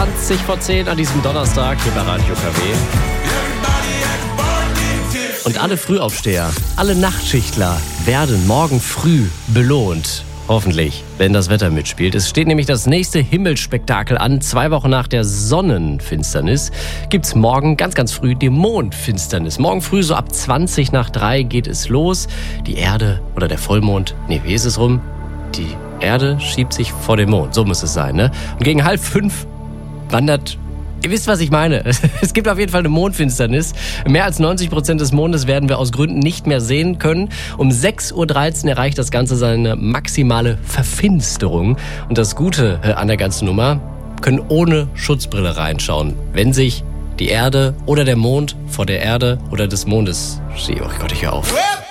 20 vor 10 an diesem Donnerstag hier bei Radio KW. Und alle Frühaufsteher, alle Nachtschichtler werden morgen früh belohnt. Hoffentlich, wenn das Wetter mitspielt. Es steht nämlich das nächste Himmelsspektakel an. 2 Wochen nach der Sonnenfinsternis gibt's morgen ganz, ganz früh die Mondfinsternis. Morgen früh so ab 20 nach 3 geht es los. Die Erde oder der Vollmond, wie ist es rum? Die Erde schiebt sich vor den Mond, so muss es sein, ne? Und gegen 4:30 wandert... Ihr wisst, was ich meine. Es gibt auf jeden Fall eine Mondfinsternis. Mehr als 90% des Mondes werden wir aus Gründen nicht mehr sehen können. Um 6:13 Uhr erreicht das Ganze seine maximale Verfinsterung. Und das Gute an der ganzen Nummer, können ohne Schutzbrille reinschauen, wenn sich die Erde oder der Mond vor der Erde oder des Mondes... Oh Gott, ich hör auf.